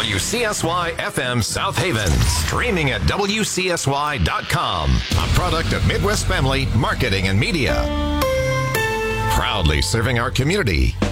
WCSY FM South Haven. Streaming at WCSY.com. A product of Midwest Family Marketing and Media. Proudly serving our community